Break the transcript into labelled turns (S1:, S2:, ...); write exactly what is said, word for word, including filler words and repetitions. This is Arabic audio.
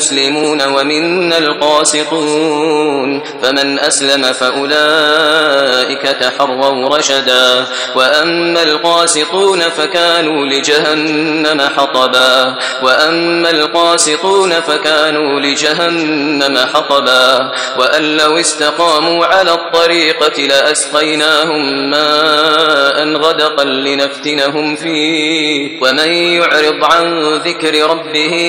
S1: المسلمون ومنا القاسطون فمن أسلم فأولئك تحروا رشدا وأما القاسطون فكانوا لجهنم حطبا وأما القاسطون فكانوا لجهنم حطبا وأن لو استقاموا على الطريقة لأسقيناهم ماء غدقا لنفتنهم فيه ومن يعرض عن ذكر ربه